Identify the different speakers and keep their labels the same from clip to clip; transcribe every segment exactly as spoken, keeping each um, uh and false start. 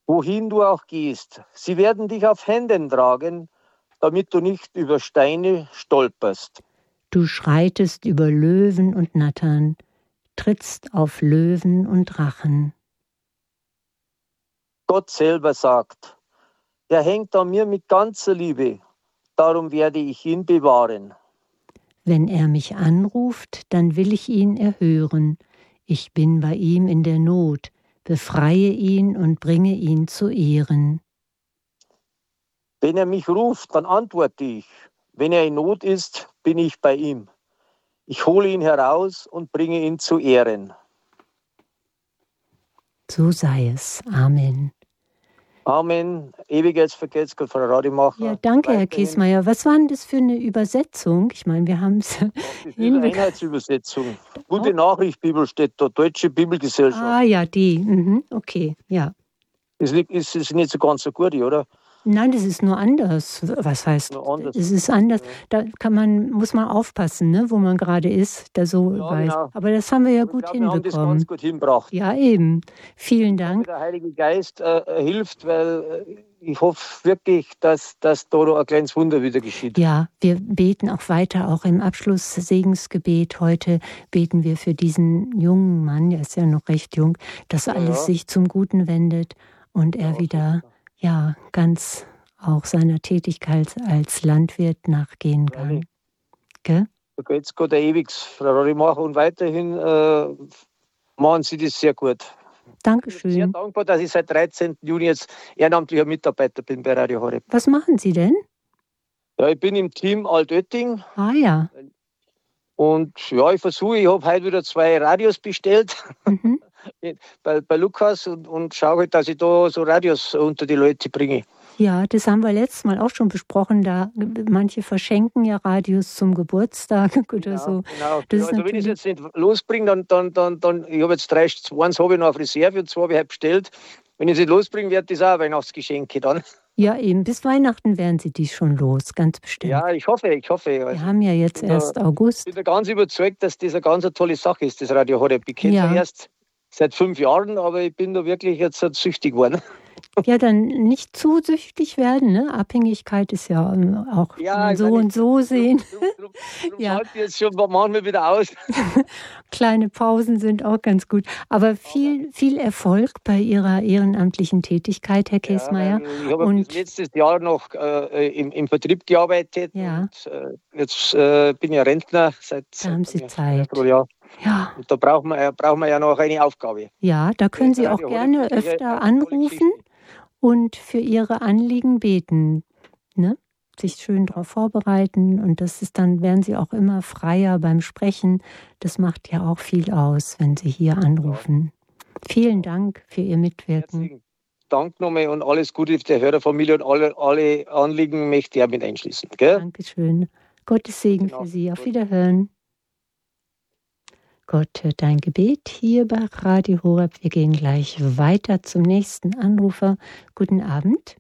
Speaker 1: wohin du auch gehst. Sie werden dich auf Händen tragen, damit du nicht über Steine stolperst.
Speaker 2: Du schreitest über Löwen und Nattern, trittst auf Löwen und Drachen.
Speaker 1: Gott selber sagt, er hängt an mir mit ganzer Liebe, darum werde ich ihn bewahren.
Speaker 2: Wenn er mich anruft, dann will ich ihn erhören. Ich bin bei ihm in der Not, befreie ihn und bringe ihn zu Ehren.
Speaker 1: Wenn er mich ruft, dann antworte ich. Wenn er in Not ist, bin ich bei ihm. Ich hole ihn heraus und bringe ihn zu Ehren.
Speaker 2: So sei es. Amen.
Speaker 1: Amen. Ewigkeitsvergelt's Gott, Frau Rademacher.
Speaker 2: Ja, danke, Herr Kiesmeier. Was war denn das für eine Übersetzung? Ich meine, wir haben es.
Speaker 1: Das ist eine Einheitsübersetzung. Gute Nachricht, Bibel steht da. Deutsche Bibelgesellschaft.
Speaker 2: Ah, ja, die. Mhm. Okay, ja.
Speaker 1: Ist, ist, ist nicht so ganz so gut, oder?
Speaker 2: Nein, das ist nur anders. Was heißt?
Speaker 1: Anders.
Speaker 2: Es ist anders. Da kann man, muss man aufpassen, ne, wo man gerade ist, da so
Speaker 1: Ja,
Speaker 2: weiß.
Speaker 1: genau.
Speaker 2: Aber das haben wir ja
Speaker 1: Ich
Speaker 2: gut
Speaker 1: glaube, wir haben das
Speaker 2: hinbekommen.
Speaker 1: ganz gut hingebracht.
Speaker 2: Ja, eben. Vielen Dank.
Speaker 1: Der Heilige Geist äh, hilft, weil äh, ich hoffe wirklich, dass, dass da noch ein kleines Wunder wieder geschieht.
Speaker 2: Ja, wir beten auch weiter, auch im Abschluss-Segensgebet heute beten wir für diesen jungen Mann, der ist ja noch recht jung, dass
Speaker 1: Ja,
Speaker 2: alles
Speaker 1: ja.
Speaker 2: sich zum Guten wendet und er
Speaker 1: Ja,
Speaker 2: wieder ja ganz auch seiner Tätigkeit als Landwirt nachgehen kann.
Speaker 1: Freilich.
Speaker 2: Gell?
Speaker 1: Da geht's Gott der Ewigs, Frau Rademacher. Und weiterhin äh, machen Sie das sehr gut. Ich bin sehr
Speaker 2: Dankeschön.
Speaker 1: dankbar, dass ich seit dreizehnten Juni jetzt ehrenamtlicher Mitarbeiter bin bei Radio Horeb.
Speaker 2: Was machen Sie denn?
Speaker 1: Ja, ich bin im Team Altötting
Speaker 2: Ah ja.
Speaker 1: und ja, ich versuche, ich habe heute wieder zwei Radios bestellt
Speaker 2: Mhm.
Speaker 1: bei, bei Lukas und, und schaue halt, dass ich da so Radios unter die Leute bringe.
Speaker 2: Ja, das haben wir letztes Mal auch schon besprochen. Da manche verschenken ja Radios zum Geburtstag oder
Speaker 1: Genau,
Speaker 2: so.
Speaker 1: genau.
Speaker 2: Das ist
Speaker 1: Also wenn ich es
Speaker 2: natürlich-
Speaker 1: jetzt nicht losbringe, dann, dann, dann, dann ich habe jetzt drei, eins habe ich noch auf Reserve und zwei habe ich heute bestellt. Wenn ich es nicht losbringe, wird das auch ein Weihnachtsgeschenke dann.
Speaker 2: Ja, eben. Bis Weihnachten werden sie die schon los, ganz bestimmt.
Speaker 1: Ja, ich hoffe, ich hoffe.
Speaker 2: Wir
Speaker 1: Also,
Speaker 2: haben ja jetzt
Speaker 1: bin da-
Speaker 2: erst August.
Speaker 1: ich bin da ganz überzeugt, dass das eine ganz eine tolle Sache ist, das Radio Horeb. Ich kenne es
Speaker 2: Ja.
Speaker 1: ja erst seit fünf Jahren, aber ich bin da wirklich jetzt halt süchtig geworden.
Speaker 2: Ja, dann nicht zu süchtig werden. Ne? Abhängigkeit ist ja ähm, auch
Speaker 1: Ja,
Speaker 2: kann man
Speaker 1: ich
Speaker 2: so
Speaker 1: meine,
Speaker 2: und so sehen.
Speaker 1: Drum, drum, drum
Speaker 2: Ja.
Speaker 1: schalte ich jetzt schon manchmal wieder aus.
Speaker 2: Kleine Pausen sind auch ganz gut. Aber viel, viel Erfolg bei Ihrer ehrenamtlichen Tätigkeit, Herr Kiesmeier.
Speaker 1: Ja, weil ich habe
Speaker 2: Und-
Speaker 1: bis letztes Jahr noch äh, im, im Vertrieb gearbeitet.
Speaker 2: Ja.
Speaker 1: Und, äh, jetzt äh, bin ich ja Rentner seit,
Speaker 2: Da haben
Speaker 1: seit
Speaker 2: Sie
Speaker 1: einem
Speaker 2: Zeit.
Speaker 1: Dreivierteljahr.
Speaker 2: Ja,
Speaker 1: Und da braucht man, äh, braucht man ja noch eine Aufgabe.
Speaker 2: ja, da können Sie
Speaker 1: Ja,
Speaker 2: auch
Speaker 1: Radio
Speaker 2: gerne
Speaker 1: Horeb ist eine-
Speaker 2: öfter
Speaker 1: eine tolle
Speaker 2: anrufen
Speaker 1: Geschichte.
Speaker 2: und für Ihre Anliegen beten. Ne? Sich schön darauf vorbereiten und das ist dann, werden Sie auch immer freier beim Sprechen. Das macht ja auch viel aus, wenn Sie hier anrufen. Vielen Dank für Ihr Mitwirken.
Speaker 1: Herzlichen Dank nochmal und alles Gute der Hörerfamilie und alle, alle Anliegen möchte ich auch mit einschließen. Gell?
Speaker 2: Dankeschön. Gottes Segen
Speaker 1: Genau.
Speaker 2: für Sie. Auf
Speaker 1: Gut.
Speaker 2: Wiederhören. Gott hört dein Gebet hier bei Radio Horeb. Wir gehen gleich weiter zum nächsten Anrufer. Guten Abend.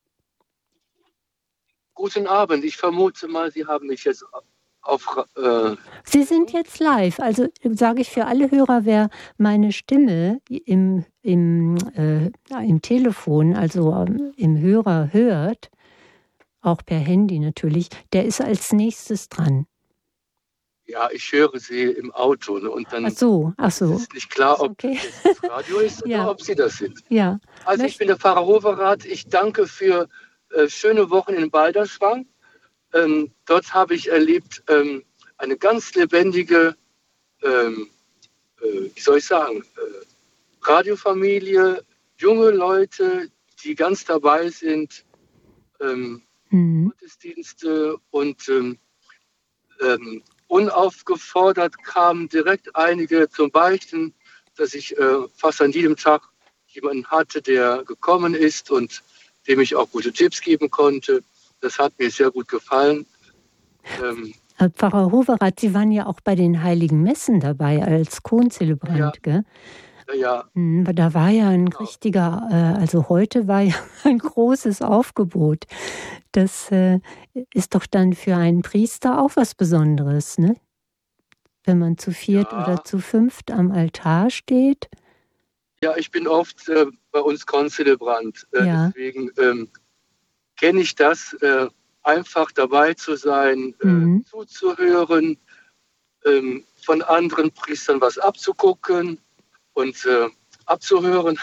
Speaker 3: Guten Abend. Ich vermute mal, Sie haben mich jetzt auf. Äh,
Speaker 2: Sie sind jetzt live, also sage ich für alle Hörer, wer meine Stimme im, im, äh, im Telefon, also ähm, im Hörer hört, auch per Handy natürlich, der ist als nächstes dran.
Speaker 3: ja, ich höre Sie im Auto. Ne, und dann
Speaker 2: Ach so, ach so,
Speaker 3: ist nicht klar, ob
Speaker 2: okay.
Speaker 3: das das Radio ist
Speaker 2: Ja.
Speaker 3: oder ob Sie das sind.
Speaker 2: Ja.
Speaker 3: Also ich
Speaker 2: Möcht-
Speaker 3: bin der Pfarrer Hoverath. Ich danke für äh, schöne Wochen in Balderschwang. Ähm, dort habe ich erlebt ähm, eine ganz lebendige, ähm, äh, wie soll ich sagen, äh, Radiofamilie, junge Leute, die ganz dabei sind, ähm,
Speaker 2: Mhm.
Speaker 3: Gottesdienste und ähm, ähm, unaufgefordert kamen direkt einige zum Beichten, dass ich äh, fast an jedem Tag jemanden hatte, der gekommen ist und dem ich auch gute Tipps geben konnte. Das hat mir sehr gut gefallen. Ähm,
Speaker 2: Herr Pfarrer Hoverath, Sie waren ja auch bei den Heiligen Messen dabei als Kronzelebrant,
Speaker 3: Ja.
Speaker 2: gell?
Speaker 3: ja,
Speaker 2: Mhm, da war ja ein
Speaker 3: Genau.
Speaker 2: richtiger, äh, also heute war ja ein großes Aufgebot. Das äh, ist doch dann für einen Priester auch was Besonderes, ne? Wenn man zu viert
Speaker 3: Ja.
Speaker 2: oder zu fünft am Altar steht.
Speaker 3: Ja, ich bin oft äh, bei uns Konzelebrant. Äh,
Speaker 2: Ja.
Speaker 3: Deswegen ähm, kenne ich das, äh, einfach dabei zu sein, äh,
Speaker 2: Mhm.
Speaker 3: zuzuhören, ähm, von anderen Priestern was abzugucken und äh, abzuhören.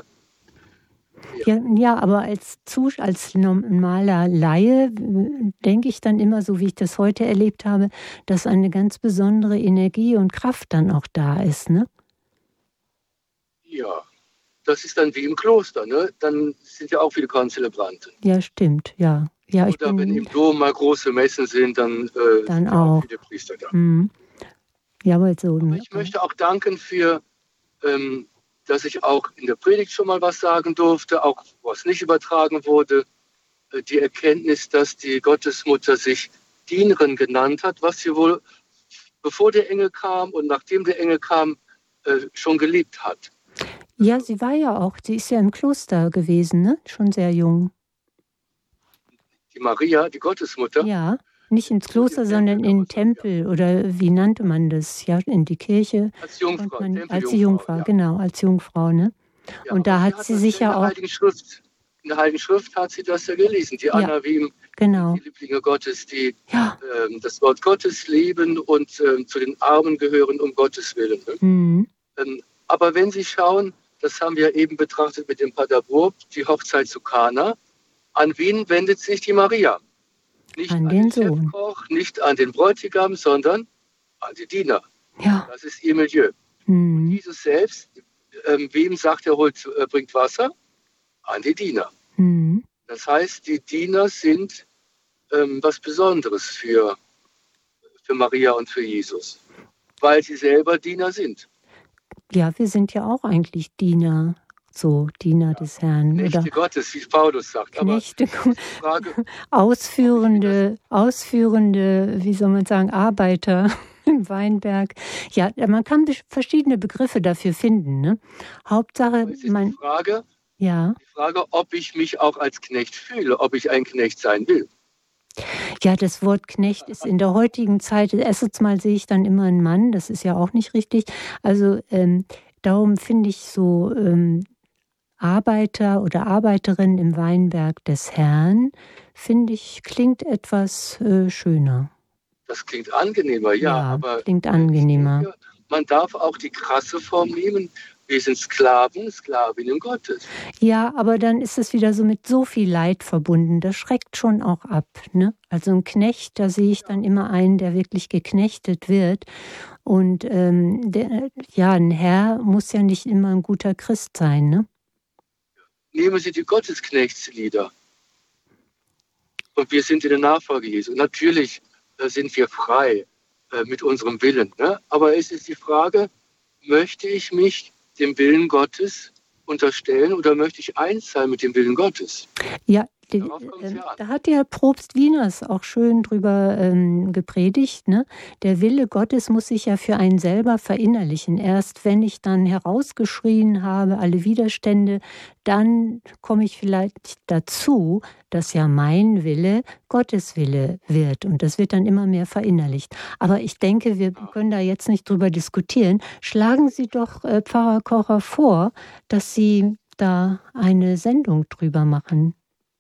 Speaker 2: Ja, ja, aber als Zus als normaler Laie äh, denke ich dann immer, so wie ich das heute erlebt habe, dass eine ganz besondere Energie und Kraft dann auch da ist, ne?
Speaker 3: Ja, das ist dann wie im Kloster, ne? Dann sind ja auch viele Konzelebranten.
Speaker 2: Ja, stimmt, ja. Ja, ich
Speaker 3: Oder wenn
Speaker 2: bin
Speaker 3: im Dom mal große Messen sind, dann äh,
Speaker 2: dann
Speaker 3: sind ja auch
Speaker 2: auch.
Speaker 3: viele Priester da.
Speaker 2: Mhm. Ja, aber so,
Speaker 3: Aber
Speaker 2: ne?
Speaker 3: ich möchte auch danken für, ähm, dass ich auch in der Predigt schon mal was sagen durfte, auch was nicht übertragen wurde. Äh, Die Erkenntnis, dass die Gottesmutter sich Dienerin genannt hat, was sie wohl, bevor der Engel kam und nachdem der Engel kam, äh, schon geliebt hat.
Speaker 2: Ja, sie war ja auch, sie ist ja im Kloster gewesen, ne? Schon sehr jung.
Speaker 3: Die Maria, die Gottesmutter,
Speaker 2: Ja, nicht ins
Speaker 3: gut,
Speaker 2: Kloster,
Speaker 3: im
Speaker 2: sondern
Speaker 3: Tempel
Speaker 2: in den
Speaker 3: damals, ja.
Speaker 2: Tempel oder wie nannte man das? Ja, in die Kirche.
Speaker 3: Als
Speaker 2: Und
Speaker 3: Jungfrau,
Speaker 2: man, als die
Speaker 3: Tempeljungfrau,
Speaker 2: Jungfrau,
Speaker 3: ja.
Speaker 2: genau, als Jungfrau, ne?
Speaker 3: Ja,
Speaker 2: Und
Speaker 3: aber
Speaker 2: da
Speaker 3: sie
Speaker 2: hat
Speaker 3: hat
Speaker 2: sie
Speaker 3: das ja
Speaker 2: sich
Speaker 3: in
Speaker 2: ja
Speaker 3: der
Speaker 2: auch,
Speaker 3: Heiligen Schrift, in der Heiligen Schrift hat sie das ja gelesen. Die
Speaker 2: ja,
Speaker 3: Anavim
Speaker 2: genau,
Speaker 3: sind die Lieblinge Gottes, die
Speaker 2: ja,
Speaker 3: ähm, das Wort Gottes lieben und ähm, zu den Armen gehören, um Gottes Willen. Ne?
Speaker 2: mhm.
Speaker 3: Ähm, aber wenn Sie schauen, das haben wir eben betrachtet mit dem Paterburg, die Hochzeit zu Kana, an wen wendet sich die Maria? Nicht
Speaker 2: An
Speaker 3: an den
Speaker 2: den Sohn.
Speaker 3: Chefkoch, nicht an den Bräutigam, sondern an die Diener.
Speaker 2: Ja,
Speaker 3: Das ist ihr Milieu.
Speaker 2: mhm.
Speaker 3: Jesus selbst, ähm, wem sagt er, holt, äh, bringt Wasser? An die Diener.
Speaker 2: Mhm.
Speaker 3: Das heißt, die Diener sind ähm, was Besonderes für, für Maria und für Jesus, weil sie selber Diener sind.
Speaker 2: Ja, wir sind ja auch eigentlich Diener, so Diener
Speaker 3: Ja,
Speaker 2: des Herrn oder
Speaker 3: Knechte Gottes, wie Paulus sagt. Aber
Speaker 2: Knechte,
Speaker 3: es ist die Frage, ob ich mir das,
Speaker 2: ausführende, ausführende, wie soll man sagen, Arbeiter im Weinberg. Ja, man kann be- verschiedene Begriffe dafür finden, ne? Hauptsache,
Speaker 3: aber es ist die
Speaker 2: man,
Speaker 3: Frage,
Speaker 2: ja,
Speaker 3: die Frage, ob ich mich auch als Knecht fühle, ob ich ein Knecht sein will.
Speaker 2: ja, das Wort Knecht ist in der heutigen Zeit, erstens mal sehe ich dann immer einen Mann, das ist ja auch nicht richtig. Also ähm, darum finde ich so ähm, Arbeiter oder Arbeiterin im Weinberg des Herrn, finde ich, klingt etwas äh, schöner.
Speaker 3: Das klingt angenehmer, ja,
Speaker 2: Ja,
Speaker 3: aber
Speaker 2: klingt
Speaker 3: äh, ich
Speaker 2: angenehmer.
Speaker 3: denke, man darf auch die krasse Form nehmen. Wir sind Sklaven, Sklavinnen Gottes.
Speaker 2: Ja, aber dann ist es wieder so mit so viel Leid verbunden. Das schreckt schon auch ab, ne? Also ein Knecht, da sehe ich dann immer einen, der wirklich geknechtet wird. Und ähm, der, ja, ein Herr muss ja nicht immer ein guter Christ sein, ne?
Speaker 3: Nehmen Sie die Gottesknechtslieder. Und wir sind in der Nachfolge Jesu. Natürlich äh, sind wir frei äh, mit unserem Willen. Ne? Aber es ist die Frage, möchte ich mich dem Willen Gottes unterstellen oder möchte ich eins sein mit dem Willen Gottes?
Speaker 2: Ja, die,
Speaker 3: Darauf kommt es
Speaker 2: äh,
Speaker 3: ja an.
Speaker 2: da hat ja Propst Wieners auch schön drüber ähm, gepredigt. Ne? Der Wille Gottes muss sich ja für einen selber verinnerlichen. Erst wenn ich dann herausgeschrien habe, alle Widerstände, dann komme ich vielleicht dazu, dass ja mein Wille Gottes Wille wird. Und das wird dann immer mehr verinnerlicht. Aber ich denke, wir können da jetzt nicht drüber diskutieren. Schlagen Sie doch äh, Pfarrer Kocher vor, dass Sie da eine Sendung drüber machen.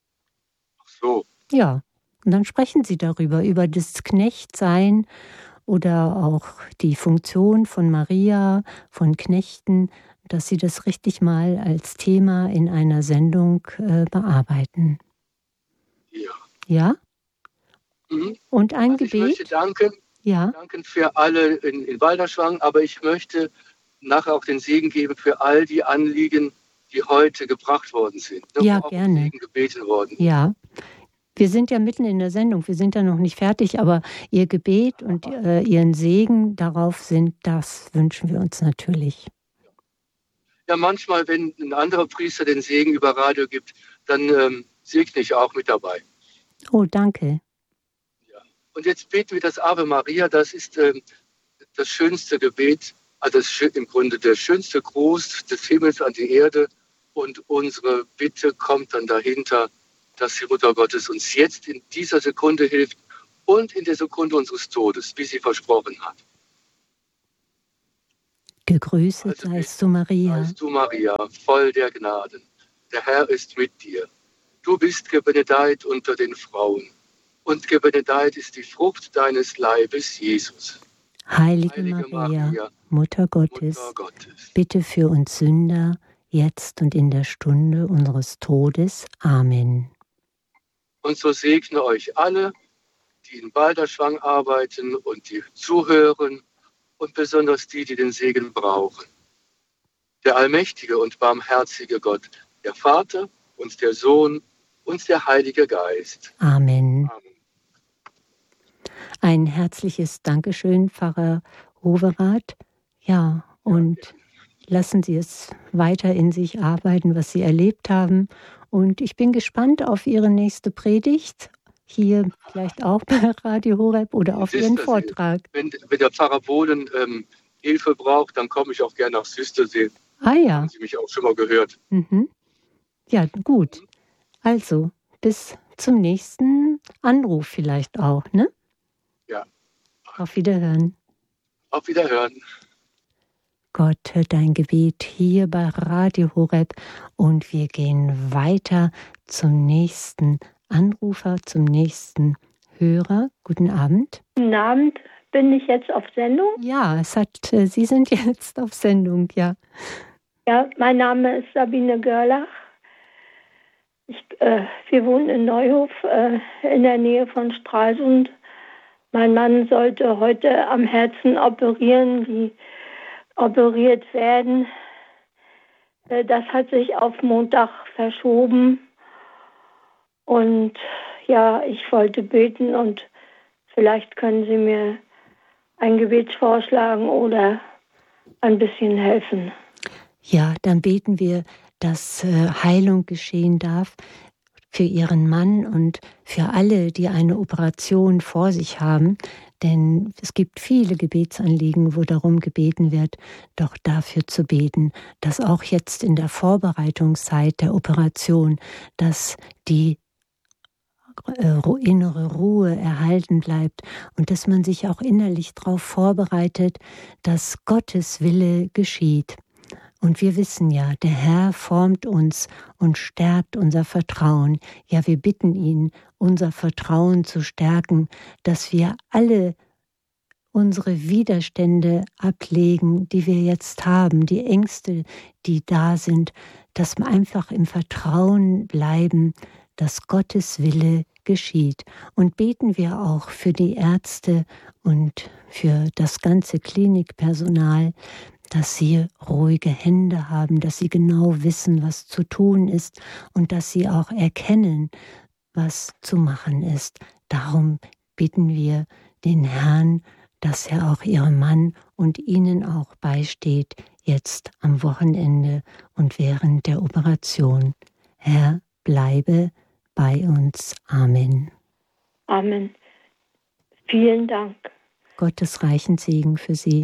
Speaker 3: So,
Speaker 2: Ja, und dann sprechen Sie darüber, über das Knechtsein oder auch die Funktion von Maria, von Knechten, dass Sie das richtig mal als Thema in einer Sendung äh, bearbeiten.
Speaker 3: ja.
Speaker 2: Ja?
Speaker 3: Mhm.
Speaker 2: Und ein
Speaker 3: Also ich möchte
Speaker 2: Gebet?
Speaker 3: danken,
Speaker 2: Ja,
Speaker 3: danken für alle in, in Walderschwang, aber ich möchte nachher auch den Segen geben für all die Anliegen, die heute gebracht worden sind, ne,
Speaker 2: ja,
Speaker 3: wo auch um
Speaker 2: gerne.
Speaker 3: Segen gebeten worden ist.
Speaker 2: Ja. Wir sind ja mitten in der Sendung, wir sind ja noch nicht fertig, aber Ihr Gebet und äh, Ihren Segen darauf sind, das wünschen wir uns natürlich.
Speaker 3: Ja, manchmal, wenn ein anderer Priester den Segen über Radio gibt, dann ähm, segne ich auch mit dabei.
Speaker 2: Oh, danke.
Speaker 3: Ja. Und jetzt beten wir das Ave Maria, das ist ähm, das schönste Gebet, also das, im Grunde der schönste Gruß des Himmels an die Erde. Und unsere Bitte kommt dann dahinter, dass die Mutter Gottes uns jetzt in dieser Sekunde hilft und in der Sekunde unseres Todes, wie sie versprochen hat.
Speaker 2: Gegrüßet
Speaker 3: Also
Speaker 2: seist du, Maria.
Speaker 3: Seist du, Maria, voll der Gnaden. Der Herr ist mit dir. Du bist gebenedeit unter den Frauen. Und gebenedeit ist die Frucht deines Leibes, Jesus.
Speaker 2: Heilige,
Speaker 3: Heilige
Speaker 2: Maria,
Speaker 3: Maria,
Speaker 2: Mutter Gottes,
Speaker 3: Mutter Gottes,
Speaker 2: bitte für uns Sünder, jetzt und in der Stunde unseres Todes. Amen.
Speaker 3: und so segne euch alle, die in Balderschwang arbeiten und die zuhören und besonders die, die den Segen brauchen. Der allmächtige und barmherzige Gott, der Vater und der Sohn und der Heilige Geist.
Speaker 2: Amen.
Speaker 3: Amen.
Speaker 2: Ein herzliches Dankeschön, Pfarrer Overath. Ja, und
Speaker 3: Ja,
Speaker 2: lassen Sie es weiter in sich arbeiten, was Sie erlebt haben. Und ich bin gespannt auf Ihre nächste Predigt, hier vielleicht auch bei Radio Horeb oder auf Ihren
Speaker 3: Süstersee.
Speaker 2: Vortrag.
Speaker 3: Wenn, wenn der Pfarrer Bohlen ähm, Hilfe braucht, dann komme ich auch gerne nach Süstersee.
Speaker 2: Ah ja.
Speaker 3: Haben Sie mich auch schon mal gehört.
Speaker 2: Mhm. Ja, gut. Also, bis zum nächsten Anruf vielleicht auch, ne?
Speaker 3: Ja.
Speaker 2: Auf Wiederhören.
Speaker 3: Auf Wiederhören.
Speaker 2: Gott hört dein Gebet hier bei Radio Horeb und wir gehen weiter zum nächsten Anrufer, zum nächsten Hörer. Guten Abend.
Speaker 4: Guten Abend. Bin ich jetzt auf Sendung?
Speaker 2: Ja, es hat, äh, Sie sind jetzt auf Sendung, ja.
Speaker 4: Ja, mein Name ist Sabine Görlach. Ich, äh, wir wohnen in Neuhof äh, in der Nähe von Stralsund. Mein Mann sollte heute am Herzen operieren, wie operiert werden. Äh, das hat sich auf Montag verschoben. Und ja, ich wollte beten und vielleicht können Sie mir ein Gebet vorschlagen oder ein bisschen helfen.
Speaker 2: Ja, dann beten wir, dass äh, Heilung geschehen darf für Ihren Mann und für alle, die eine Operation vor sich haben. Denn es gibt viele Gebetsanliegen, wo darum gebeten wird, doch dafür zu beten, dass auch jetzt in der Vorbereitungszeit der Operation, dass die innere Ruhe erhalten bleibt und dass man sich auch innerlich darauf vorbereitet, dass Gottes Wille geschieht. Und wir wissen ja, der Herr formt uns und stärkt unser Vertrauen. Ja, wir bitten ihn, unser Vertrauen zu stärken, dass wir alle unsere Widerstände ablegen, die wir jetzt haben, die Ängste, die da sind, dass wir einfach im Vertrauen bleiben, dass Gottes Wille geschieht. Und beten wir auch für die Ärzte und für das ganze Klinikpersonal, dass sie ruhige Hände haben, dass sie genau wissen, was zu tun ist und dass sie auch erkennen, was zu machen ist. Darum bitten wir den Herrn, dass er auch ihrem Mann und ihnen auch beisteht, jetzt am Wochenende und während der Operation. Herr, bleibe bei uns. Amen.
Speaker 4: Amen. Vielen Dank.
Speaker 2: Gottes reichen Segen für Sie.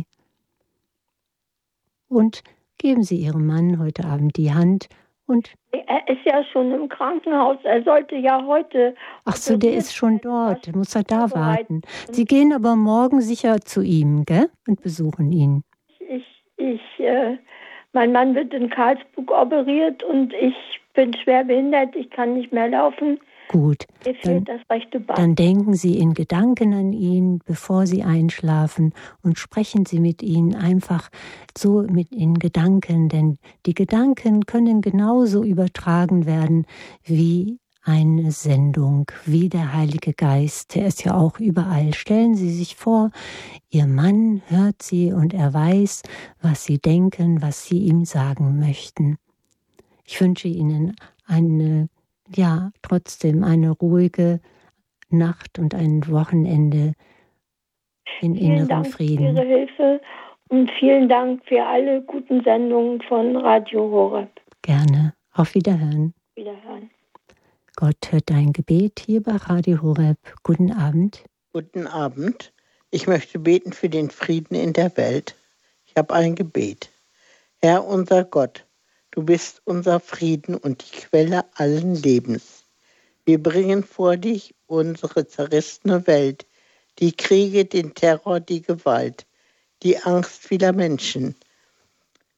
Speaker 2: Und geben Sie Ihrem Mann heute Abend die Hand und...
Speaker 4: Er ist ja schon im Krankenhaus. Er sollte ja heute...
Speaker 2: Ach so, der ist schon dort. Der muss ja da warten. Sie gehen aber morgen sicher zu ihm, gell? Und besuchen ihn.
Speaker 4: Ich, ich, äh, mein Mann wird in Karlsburg operiert und ich bin schwer behindert. Ich kann nicht mehr laufen.
Speaker 2: Gut,
Speaker 4: Mir fehlt das rechte Bein.
Speaker 2: Dann denken Sie in Gedanken an ihn, bevor Sie einschlafen und sprechen Sie mit ihm einfach so mit in Gedanken, denn die Gedanken können genauso übertragen werden wie eine Sendung, wie der Heilige Geist, der ist ja auch überall. Stellen Sie sich vor, Ihr Mann hört Sie und er weiß, was Sie denken, was Sie ihm sagen möchten. Ich wünsche Ihnen eine Ja, trotzdem eine ruhige Nacht und ein Wochenende in innerem
Speaker 4: Vielen Dank
Speaker 2: Frieden.
Speaker 4: für Ihre Hilfe und vielen Dank für alle guten Sendungen von Radio Horeb.
Speaker 2: Gerne. Auf Wiederhören.
Speaker 4: Wiederhören.
Speaker 2: Gott hört dein Gebet hier bei Radio Horeb. Guten Abend.
Speaker 5: Guten Abend. Ich möchte beten für den Frieden in der Welt. Ich habe ein Gebet. Herr unser Gott, du bist unser Frieden und die Quelle allen Lebens. Wir bringen vor dich unsere zerrissene Welt, die Kriege, den Terror, die Gewalt, die Angst vieler Menschen.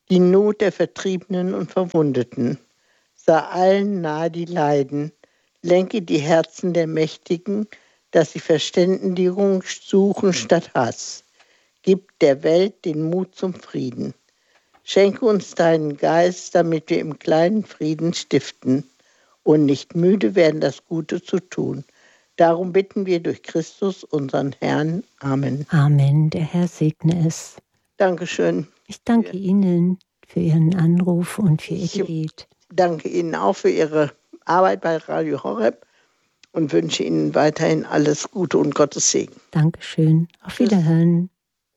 Speaker 5: die Not der Vertriebenen und Verwundeten. Sei allen nahe, die leiden. Lenke die Herzen der Mächtigen, dass sie Verständigung suchen statt Hass. Gib der Welt den Mut zum Frieden. Schenke uns deinen Geist, damit wir im kleinen Frieden stiften und nicht müde werden, das Gute zu tun. Darum bitten wir durch Christus, unseren Herrn. Amen.
Speaker 2: Amen. Der Herr segne es.
Speaker 5: Dankeschön.
Speaker 2: Ich danke Ihnen für Ihren Anruf und für Ihr Gebet.
Speaker 5: Ich danke Ihnen auch für Ihre Arbeit bei Radio Horeb und wünsche Ihnen weiterhin alles Gute und Gottes Segen.
Speaker 2: Dankeschön. Auf Wiederhören.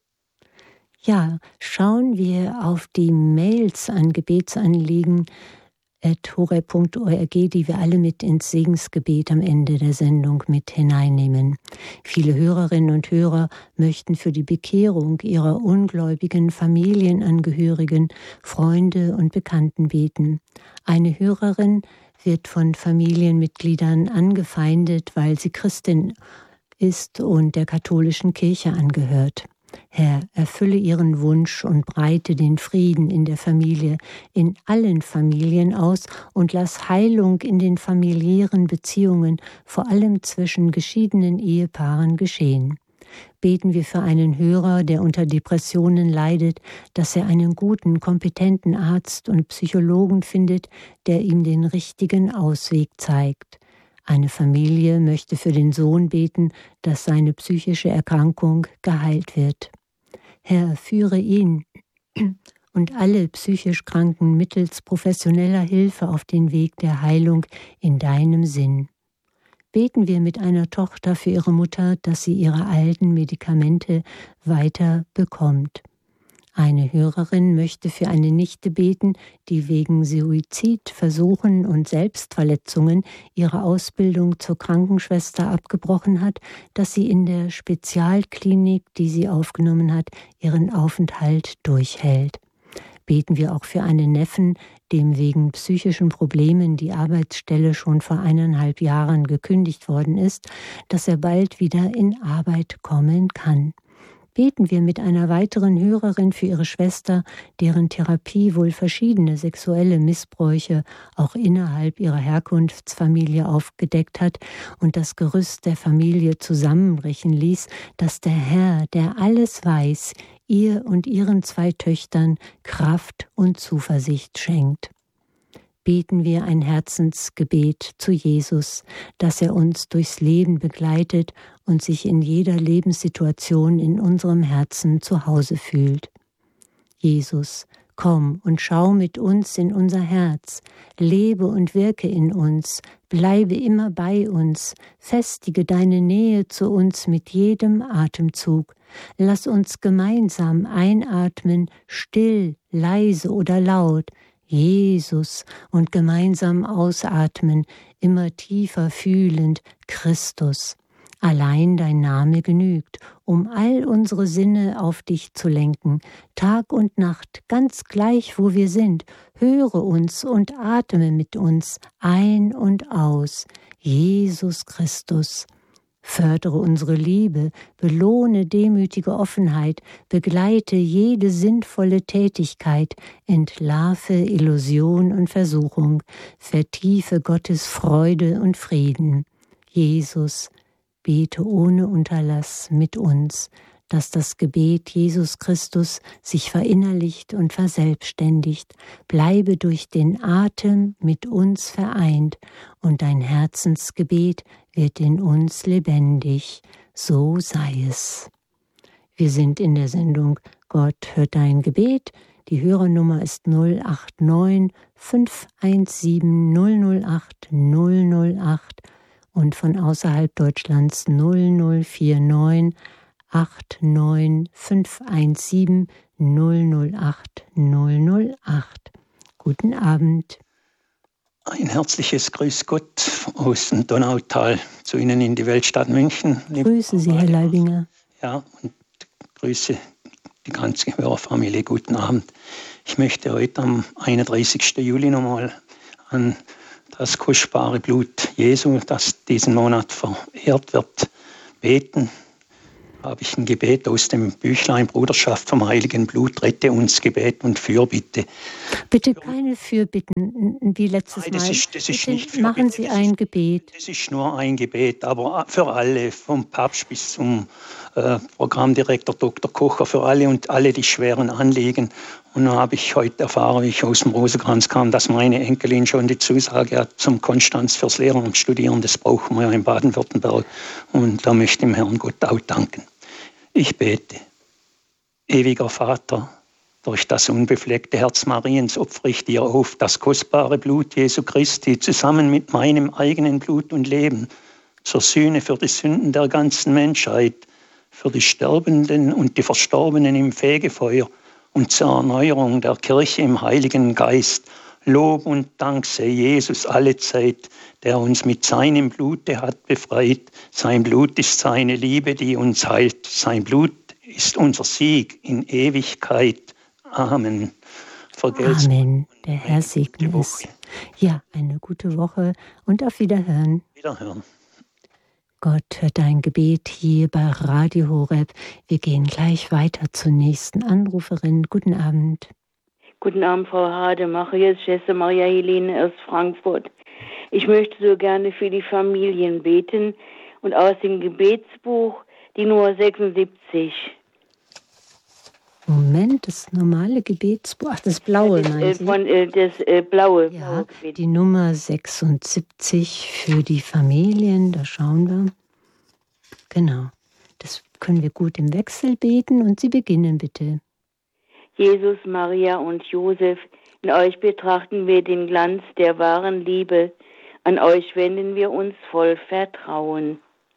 Speaker 2: Ja, schauen wir auf die Mails an Gebetsanliegen at horeb punkt org, die wir alle mit ins Segensgebet am Ende der Sendung mit hineinnehmen. Viele Hörerinnen und Hörer möchten für die Bekehrung ihrer ungläubigen Familienangehörigen, Freunde und Bekannten beten. Eine Hörerin wird von Familienmitgliedern angefeindet, weil sie Christin ist und der katholischen Kirche angehört. Herr, erfülle ihren Wunsch und breite den Frieden in der Familie, in allen Familien aus und lass Heilung in den familiären Beziehungen, vor allem zwischen geschiedenen Ehepaaren, geschehen. Beten wir für einen Hörer, der unter Depressionen leidet, dass er einen guten, kompetenten Arzt und Psychologen findet, der ihm den richtigen Ausweg zeigt. Eine Familie möchte für den Sohn beten, dass seine psychische Erkrankung geheilt wird. Herr, führe ihn und alle psychisch Kranken mittels professioneller Hilfe auf den Weg der Heilung in deinem Sinn. Beten wir mit einer Tochter für ihre Mutter, dass sie ihre alten Medikamente weiter bekommt. Eine Hörerin möchte für eine Nichte beten, die wegen Suizidversuchen und Selbstverletzungen ihre Ausbildung zur Krankenschwester abgebrochen hat, dass sie in der Spezialklinik, die sie aufgenommen hat, ihren Aufenthalt durchhält. Beten wir auch für einen Neffen, dem wegen psychischen Problemen die Arbeitsstelle schon vor eineinhalb Jahren gekündigt worden ist, dass er bald wieder in Arbeit kommen kann. Beten wir mit einer weiteren Hörerin für ihre Schwester, deren Therapie wohl verschiedene sexuelle Missbräuche auch innerhalb ihrer Herkunftsfamilie aufgedeckt hat und das Gerüst der Familie zusammenbrechen ließ, dass der Herr, der alles weiß, ihr und ihren zwei Töchtern Kraft und Zuversicht schenkt. Beten wir ein Herzensgebet zu Jesus, dass er uns durchs Leben begleitet und sich in jeder Lebenssituation in unserem Herzen zu Hause fühlt. Jesus, komm und schau mit uns in unser Herz, lebe und wirke in uns, bleibe immer bei uns, festige deine Nähe zu uns mit jedem Atemzug. Lass uns gemeinsam einatmen, still, leise oder laut, Jesus, und gemeinsam ausatmen, immer tiefer fühlend, Christus. Allein dein Name genügt, um all unsere Sinne auf dich zu lenken, Tag und Nacht, ganz gleich, wo wir sind. Höre uns und atme mit uns ein und aus, Jesus Christus. Fördere unsere Liebe, belohne demütige Offenheit, begleite jede sinnvolle Tätigkeit, entlarve Illusion und Versuchung, vertiefe Gottes Freude und Frieden. Jesus, bete ohne Unterlass mit uns, dass das Gebet Jesus Christus sich verinnerlicht und verselbstständigt, bleibe durch den Atem mit uns vereint und dein Herzensgebet wird in uns lebendig, so sei es. Wir sind in der Sendung Gott hört dein Gebet. Die Hörernummer ist null acht neun fünf eins sieben null null acht null null acht und von außerhalb Deutschlands null null vier neun acht neun fünf eins sieben null null acht null null acht. Guten Abend.
Speaker 6: Ein herzliches Grüß Gott aus dem Donautal zu Ihnen in die Weltstadt München.
Speaker 2: Grüße Sie, Herr Leibinger.
Speaker 6: Ja, und grüße die ganze Hörerfamilie. Guten Abend. Ich möchte heute am einunddreißigsten Juli nochmal an das kostbare Blut Jesu, das diesen Monat verehrt wird, beten. habe ich ein Gebet aus dem Büchlein Bruderschaft vom Heiligen Blut, rette uns Gebet und Fürbitte.
Speaker 2: Bitte keine Fürbitten wie letztes
Speaker 6: Nein, das
Speaker 2: Mal.
Speaker 6: ist, das ist
Speaker 2: Bitte
Speaker 6: nicht Fürbitte,
Speaker 2: machen Sie
Speaker 6: das
Speaker 2: ein
Speaker 6: ist,
Speaker 2: Gebet.
Speaker 6: Das ist nur ein Gebet, aber für alle, vom Papst bis zum äh, Programmdirektor Doktor Kocher, für alle und alle die schweren Anliegen. Und dann habe ich heute erfahren, wie ich aus dem Rosenkranz kam, dass meine Enkelin schon die Zusage hat zum Konstanz fürs Lehren und Studieren. Das brauchen wir ja in Baden-Württemberg. Und da möchte ich dem Herrn Gott auch danken. Ich bete. Ewiger Vater, durch das unbefleckte Herz Mariens opfere ich dir auf das kostbare Blut Jesu Christi zusammen mit meinem eigenen Blut und Leben zur Sühne für die Sünden der ganzen Menschheit, für die Sterbenden und die Verstorbenen im Fegefeuer und zur Erneuerung der Kirche im Heiligen Geist. Lob und Dank sei Jesus allezeit, der uns mit seinem Blute hat befreit. Sein Blut ist seine Liebe, die uns heilt. Sein Blut ist unser Sieg in Ewigkeit. Amen. Vergelt's
Speaker 2: Amen. Der Herr segne es. Ja, eine gute Woche und auf Wiederhören.
Speaker 6: Wiederhören.
Speaker 2: Gott hört dein Gebet hier bei Radio Horeb. Wir gehen gleich weiter zur nächsten Anruferin. Guten Abend.
Speaker 7: Guten Abend, Frau Hademacher. Hier ist Schwester Maria Helene aus Frankfurt. Ich möchte so gerne für die Familien beten und aus dem Gebetsbuch die Nummer sechsundsiebzig.
Speaker 2: Moment, das normale Gebetsbuch, ach, das blaue,
Speaker 7: das,
Speaker 2: meinen
Speaker 7: äh,
Speaker 2: Sie?
Speaker 7: Von, äh, das äh, blaue.
Speaker 2: Ja,
Speaker 7: blaue
Speaker 2: die Nummer sechsundsiebzig für die Familien, da schauen wir. Genau, das können wir gut im Wechsel beten und Sie beginnen bitte.
Speaker 7: Jesus, Maria und Josef, in euch betrachten wir den Glanz der wahren Liebe. An euch wenden wir uns voll Vertrauen.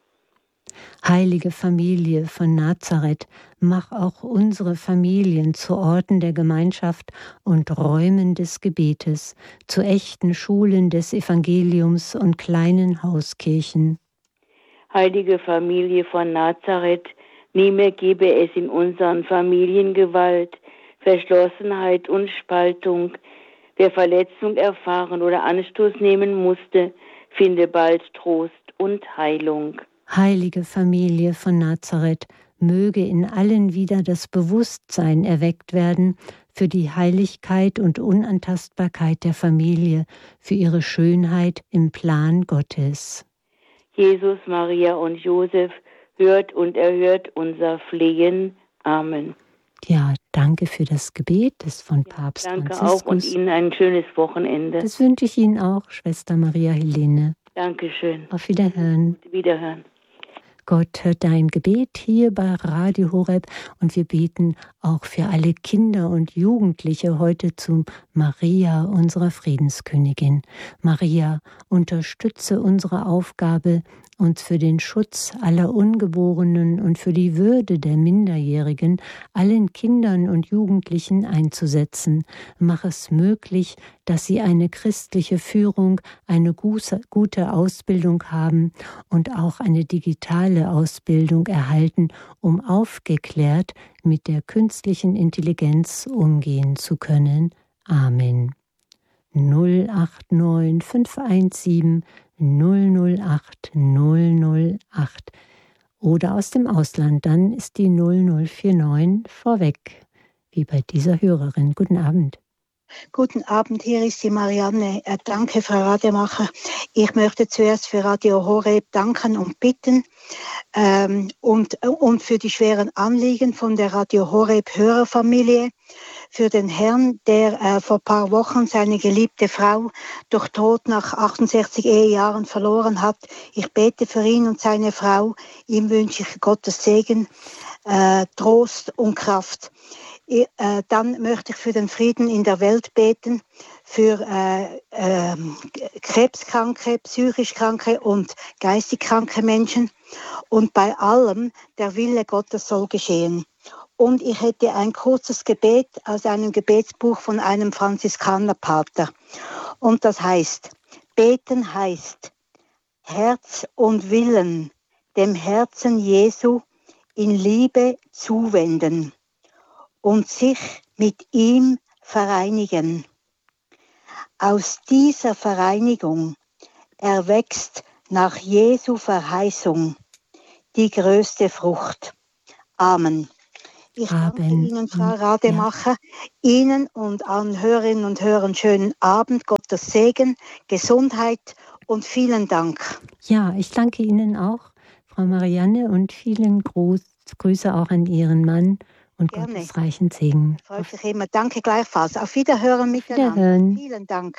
Speaker 2: Heilige Familie von Nazareth, mach auch unsere Familien zu Orten der Gemeinschaft und Räumen des Gebetes, zu echten Schulen des Evangeliums und kleinen Hauskirchen.
Speaker 7: Heilige Familie von Nazareth, nie mehr gebe es in unseren Familien Gewalt, Verschlossenheit und Spaltung. Wer Verletzung erfahren oder Anstoß nehmen musste, finde bald Trost und Heilung.
Speaker 2: Heilige Familie von Nazareth, möge in allen wieder das Bewusstsein erweckt werden für die Heiligkeit und Unantastbarkeit der Familie, für ihre Schönheit im Plan Gottes.
Speaker 7: Jesus, Maria und Josef, hört und erhört unser Flehen. Amen.
Speaker 2: Ja, danke für das Gebet, das von Papst
Speaker 7: Danke
Speaker 2: Franziskus.
Speaker 7: auch und Ihnen ein schönes Wochenende.
Speaker 2: Das wünsche ich Ihnen auch, Schwester Maria Helene.
Speaker 7: Dankeschön.
Speaker 2: Auf Wiederhören.
Speaker 7: Wiederhören.
Speaker 2: Gott hört dein Gebet hier bei Radio Horeb und wir beten auch für alle Kinder und Jugendliche heute zu Maria, unserer Friedenskönigin. Maria, unterstütze unsere Aufgabe, uns für den Schutz aller Ungeborenen und für die Würde der Minderjährigen, allen Kindern und Jugendlichen einzusetzen. Mach es möglich, dass sie eine christliche Führung, eine gute Ausbildung haben und auch eine digitale Ausbildung erhalten, um aufgeklärt mit der künstlichen Intelligenz umgehen zu können. Amen. null acht neun fünf eins sieben null null acht null null acht oder aus dem Ausland, dann ist die null null vier neun vorweg, wie bei dieser Hörerin. Guten Abend.
Speaker 8: Guten Abend, hier ist die Marianne. Äh, danke, Frau Rademacher. Ich möchte zuerst für Radio Horeb danken und bitten ähm, und, und für die schweren Anliegen von der Radio Horeb Hörerfamilie, für den Herrn, der äh, vor ein paar Wochen seine geliebte Frau durch Tod nach achtundsechzig Ehejahren verloren hat. Ich bete für ihn und seine Frau. Ihm wünsche ich Gottes Segen, äh, Trost und Kraft. Ich, äh, dann möchte ich für den Frieden in der Welt beten, für äh, äh, krebskranke, psychisch kranke und geistig kranke Menschen. Und bei allem, der Wille Gottes soll geschehen. Und ich hätte ein kurzes Gebet aus einem Gebetsbuch von einem Franziskanerpater. Und das heißt, beten heißt, Herz und Willen dem Herzen Jesu in Liebe zuwenden und sich mit ihm vereinigen. Aus dieser Vereinigung erwächst nach Jesu Verheißung die größte Frucht, Amen. Ich danke
Speaker 2: Amen.
Speaker 8: Ihnen, Frau Rademacher, ja. Ihnen und allen Hörerinnen und Hörern schönen Abend, Gottes Segen, Gesundheit und vielen Dank.
Speaker 2: Ja, ich danke Ihnen auch, Frau Marianne, und vielen Gruß, Grüße auch an Ihren Mann und
Speaker 8: Gerne.
Speaker 2: Gottes reichen Segen.
Speaker 8: Freut sich immer. Danke gleichfalls. Auf Wiederhören miteinander.
Speaker 2: Wiederhören.
Speaker 8: Vielen Dank.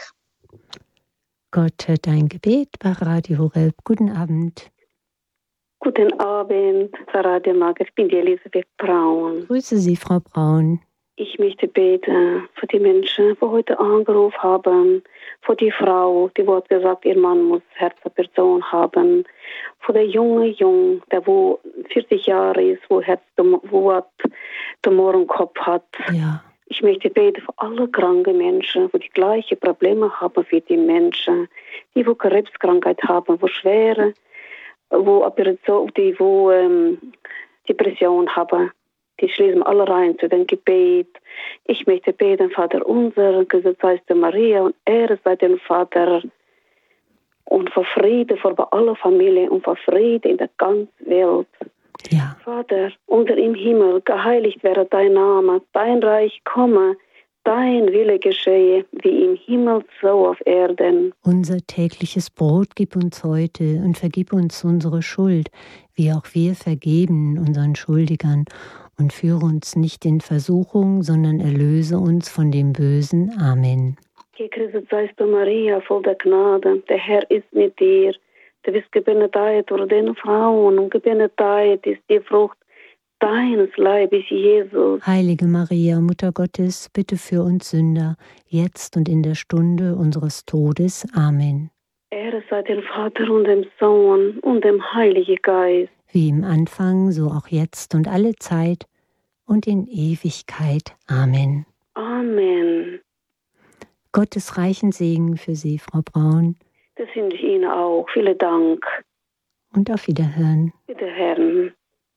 Speaker 2: Gott hört dein Gebet bei Radio Horeb. Guten Abend.
Speaker 9: Guten Abend, Frau Rademacher. Ich bin die Elisabeth Braun.
Speaker 2: Grüße Sie, Frau Braun.
Speaker 9: Ich möchte beten für die Menschen, die heute angerufen haben, für die Frau, die hat gesagt, ihr Mann muss Herzperson haben, für den jungen Jungen, der wo vierzig Jahre ist, wo Herz, wo hat Tumor im Kopf hat.
Speaker 2: Ja.
Speaker 9: Ich möchte beten für alle kranken Menschen, die die gleichen Probleme haben wie die Menschen, die wo Krebskrankheit haben, wo schwere, wo Operation, die wo ähm, Depression haben. Die schließen alle rein zu dem Gebet. Ich möchte beten, Vater unser, gesetzt heißt Maria und Ehre sei dem Vater und für Friede für alle Familien und für Friede in der ganzen Welt.
Speaker 2: Ja.
Speaker 9: Vater, unser im Himmel, geheiligt werde dein Name, dein Reich komme, dein Wille geschehe, wie im Himmel, so auf Erden.
Speaker 2: Unser tägliches Brot gib uns heute und vergib uns unsere Schuld, wie auch wir vergeben unseren Schuldigern. Und führe uns nicht in Versuchung, sondern erlöse uns von dem Bösen. Amen.
Speaker 9: Gegrüßet seist du, Maria, voll der Gnade. Der Herr ist mit dir. Du bist gebenedeit unter den Frauen und gebenedeit ist die Frucht deines Leibes, Jesus.
Speaker 2: Heilige Maria, Mutter Gottes, bitte für uns Sünder, jetzt und in der Stunde unseres Todes. Amen.
Speaker 9: Ehre sei dem Vater und dem Sohn und dem Heiligen Geist.
Speaker 2: Wie im Anfang, so auch jetzt und alle Zeit und in Ewigkeit. Amen.
Speaker 9: Amen.
Speaker 2: Gottes reichen Segen für Sie, Frau Braun.
Speaker 9: Das wünsche ich Ihnen auch. Vielen Dank.
Speaker 2: Und auf Wiederhören.
Speaker 9: Wiederhören.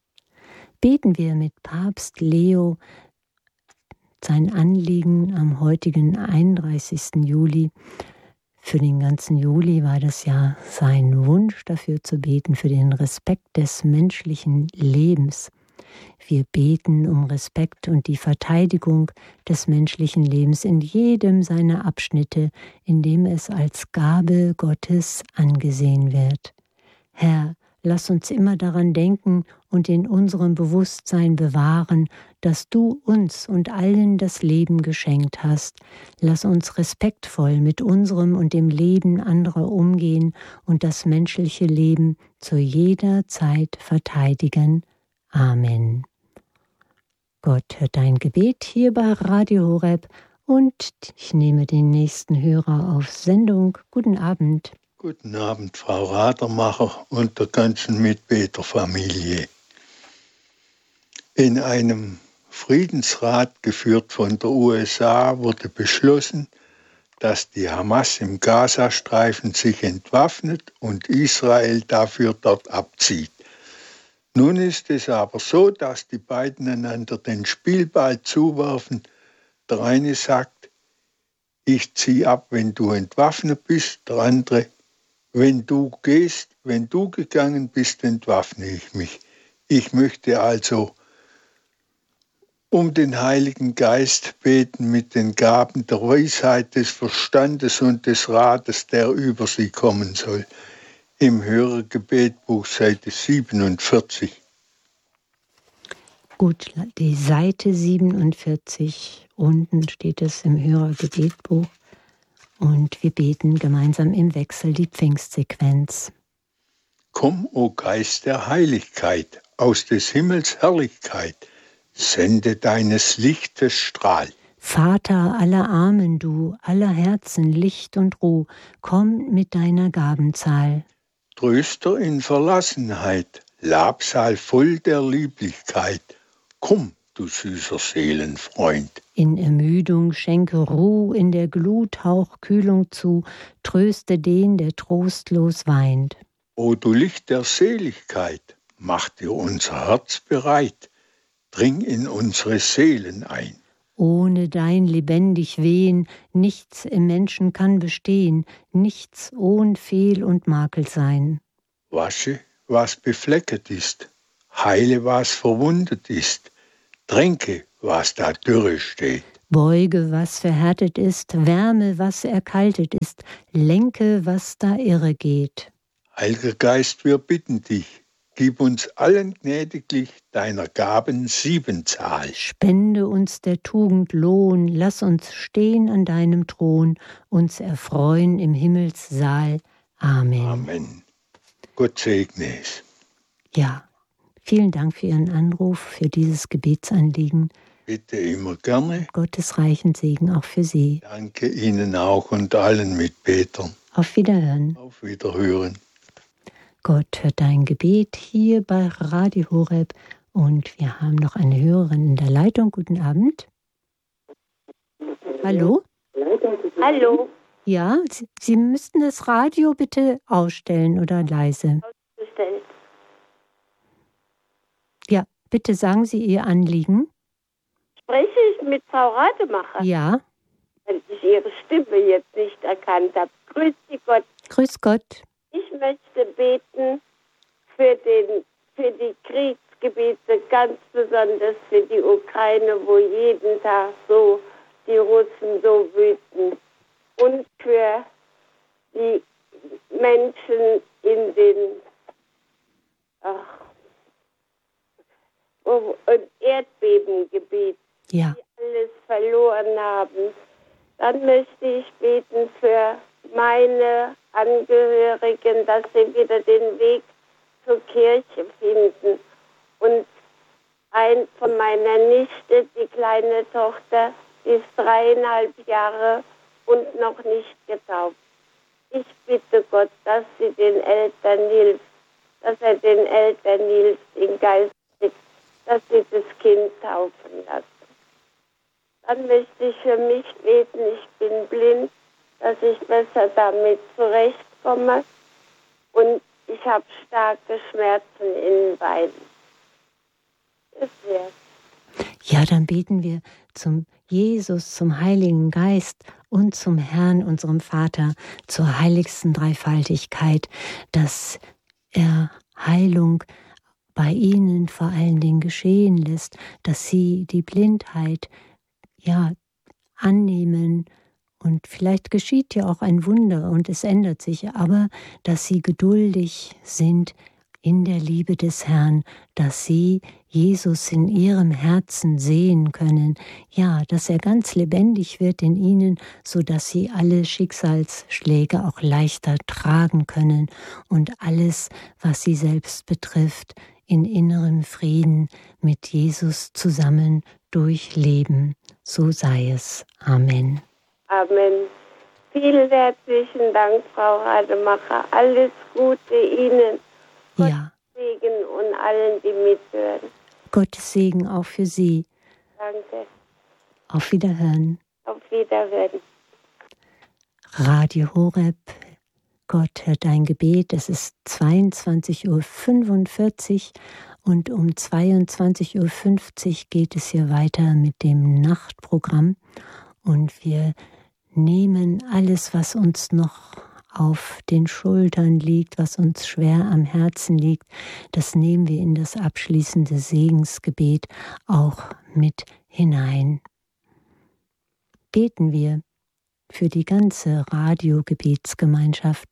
Speaker 2: Beten wir mit Papst Leo sein Anliegen am heutigen einunddreißigsten Juli. Für den ganzen Juli war das ja sein Wunsch, dafür zu beten, für den Respekt des menschlichen Lebens. Wir beten um Respekt und die Verteidigung des menschlichen Lebens in jedem seiner Abschnitte, in dem es als Gabe Gottes angesehen wird. Herr, lass uns immer daran denken und in unserem Bewusstsein bewahren, dass du uns und allen das Leben geschenkt hast. Lass uns respektvoll mit unserem und dem Leben anderer umgehen und das menschliche Leben zu jeder Zeit verteidigen. Amen. Gott hört dein Gebet hier bei Radio Horeb und ich nehme den nächsten Hörer auf Sendung. Guten Abend.
Speaker 10: Guten Abend, Frau Rademacher und der ganzen Mitbeterfamilie. In einem Friedensrat, geführt von der U S A, wurde beschlossen, dass die Hamas im Gazastreifen sich entwaffnet und Israel dafür dort abzieht. Nun ist es aber so, dass die beiden einander den Spielball zuwerfen. Der eine sagt, ich ziehe ab, wenn du entwaffnet bist. Der andere, wenn du gehst, wenn du gegangen bist, entwaffne ich mich. Ich möchte also um den Heiligen Geist beten mit den Gaben der Weisheit, des Verstandes und des Rates, der über sie kommen soll. Im Hörergebetbuch Seite siebenundvierzig.
Speaker 2: Gut, die Seite siebenundvierzig, unten steht es im Hörergebetbuch und wir beten gemeinsam im Wechsel die Pfingstsequenz.
Speaker 10: Komm, o Geist der Heiligkeit, aus des Himmels Herrlichkeit, sende deines Lichtes Strahl.
Speaker 2: Vater aller Armen du, aller Herzen Licht und Ruh, komm mit deiner Gabenzahl.
Speaker 10: Tröster in Verlassenheit, Labsal voll der Lieblichkeit, komm, du süßer Seelenfreund.
Speaker 2: In Ermüdung schenke Ruh, in der Glut hauch Kühlung zu, tröste den, der trostlos weint.
Speaker 10: O du Licht der Seligkeit, mach dir unser Herz bereit, dring in unsere Seelen ein.
Speaker 2: Ohne dein lebendig Wehen, nichts im Menschen kann bestehen, nichts ohn Fehl und Makel sein.
Speaker 10: Wasche, was beflecket ist, Heile, was verwundet ist. Tränke, was da dürre steht.
Speaker 2: Beuge, was verhärtet ist, wärme, was erkaltet ist, lenke, was da irre geht.
Speaker 10: Heiliger Geist, wir bitten dich, gib uns allen gnädiglich deiner Gaben Siebenzahl.
Speaker 2: Spende uns der Tugend Lohn, lass uns stehen an deinem Thron, uns erfreuen im Himmelssaal. Amen.
Speaker 10: Amen. Gott segne es.
Speaker 2: Ja, vielen Dank für Ihren Anruf, für dieses Gebetsanliegen.
Speaker 10: Bitte immer gerne.
Speaker 2: Gottes reichen Segen auch für Sie.
Speaker 10: Danke Ihnen auch und allen Mitbetern.
Speaker 2: Auf Wiederhören.
Speaker 10: Auf Wiederhören.
Speaker 2: Gott hört dein Gebet hier bei Radio Horeb und wir haben noch eine Hörerin in der Leitung. Guten Abend. Hallo?
Speaker 11: Hallo.
Speaker 2: Ja, Sie, Sie müssten das Radio bitte ausstellen oder leise.
Speaker 11: Ausgestellt.
Speaker 2: Ja, bitte sagen Sie Ihr Anliegen.
Speaker 11: Spreche ich mit Frau Rademacher?
Speaker 2: Ja.
Speaker 11: Weil ich Ihre Stimme jetzt nicht erkannt habe. Grüß Sie Gott.
Speaker 2: Grüß Gott.
Speaker 11: Ich möchte beten für, den, für die Kriegsgebiete, ganz besonders für die Ukraine, wo jeden Tag so die Russen so wüten. Und für die Menschen in den ach, Erdbebengebieten,
Speaker 2: ja.
Speaker 11: die alles verloren haben. Dann möchte ich beten für meine Angehörigen, dass sie wieder den Weg zur Kirche finden. Und ein von meiner Nichte, die kleine Tochter, die ist dreieinhalb Jahre und noch nicht getauft. Ich bitte Gott, dass sie den Eltern hilft, dass er den Eltern hilft, den Geist, dass sie das Kind taufen lassen. Dann möchte ich für mich beten, ich bin blind, dass ich besser damit zurechtkomme und ich habe starke Schmerzen in den Beinen. Das wär's.
Speaker 2: Ja, dann beten wir zum Jesus, zum Heiligen Geist und zum Herrn, unserem Vater, zur heiligsten Dreifaltigkeit, dass er Heilung bei ihnen vor allen Dingen geschehen lässt, dass sie die Blindheit ja annehmen und vielleicht geschieht ja auch ein Wunder und es ändert sich, aber dass sie geduldig sind in der Liebe des Herrn, dass sie Jesus in ihrem Herzen sehen können, ja, dass er ganz lebendig wird in ihnen, so dass sie alle Schicksalsschläge auch leichter tragen können und alles, was sie selbst betrifft, in innerem Frieden mit Jesus zusammen durchleben. So sei es. Amen.
Speaker 11: Amen. Vielen herzlichen Dank, Frau Rademacher. Alles Gute Ihnen. Gottes
Speaker 2: ja.
Speaker 11: Segen und allen, die mithören.
Speaker 2: Gottes Segen auch für Sie.
Speaker 11: Danke.
Speaker 2: Auf Wiederhören.
Speaker 11: Auf Wiederhören.
Speaker 2: Radio Horeb. Gott hört dein Gebet. Es ist zweiundzwanzig Uhr fünfundvierzig und um zweiundzwanzig Uhr fünfzig geht es hier weiter mit dem Nachtprogramm. Und wir nehmen alles, was uns noch auf den Schultern liegt, was uns schwer am Herzen liegt, das nehmen wir in das abschließende Segensgebet auch mit hinein. Beten wir für die ganze Radiogebetsgemeinschaft,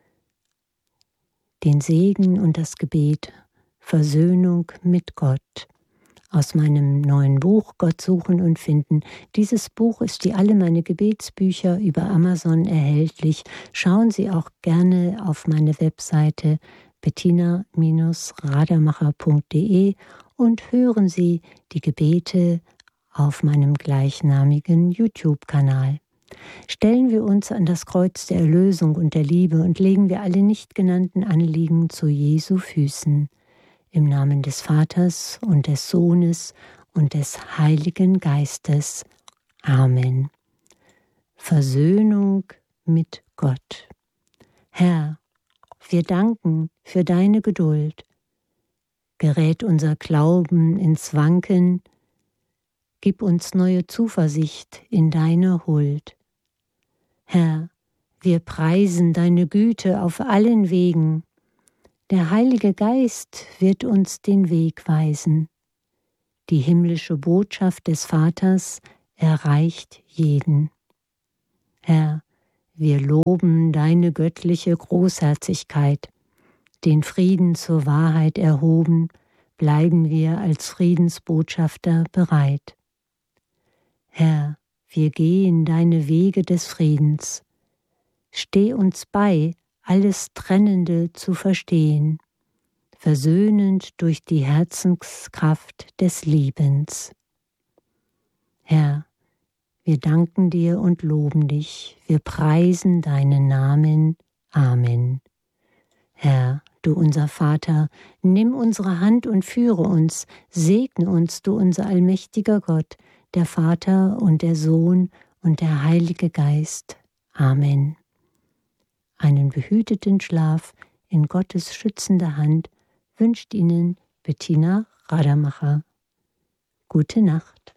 Speaker 2: den Segen und das Gebet, Versöhnung mit Gott. Aus meinem neuen Buch Gott suchen und finden. Dieses Buch ist wie alle meine Gebetsbücher über Amazon erhältlich. Schauen Sie auch gerne auf meine Webseite bettina rademacher punkt de und hören Sie die Gebete auf meinem gleichnamigen YouTube-Kanal. Stellen wir uns an das Kreuz der Erlösung und der Liebe und legen wir alle nicht genannten Anliegen zu Jesu Füßen. Im Namen des Vaters und des Sohnes und des Heiligen Geistes. Amen. Versöhnung mit Gott. Herr, wir danken für deine Geduld. Gerät unser Glauben ins Wanken, gib uns neue Zuversicht in deine Huld. Herr, wir preisen deine Güte auf allen Wegen, Der Heilige Geist wird uns den Weg weisen. Die himmlische Botschaft des Vaters erreicht jeden. Herr, wir loben deine göttliche Großherzigkeit. Den Frieden zur Wahrheit erhoben, bleiben wir als Friedensbotschafter bereit. Herr, wir gehen deine Wege des Friedens. Steh uns bei, alles Trennende zu verstehen, versöhnend durch die Herzenskraft des Liebens. Herr, wir danken dir und loben dich, wir preisen deinen Namen. Amen. Herr, du unser Vater, nimm unsere Hand und führe uns, segne uns, du unser allmächtiger Gott, der Vater und der Sohn und der Heilige Geist. Amen. Einen behüteten Schlaf in Gottes schützender Hand wünscht Ihnen Bettina Radermacher. Gute Nacht.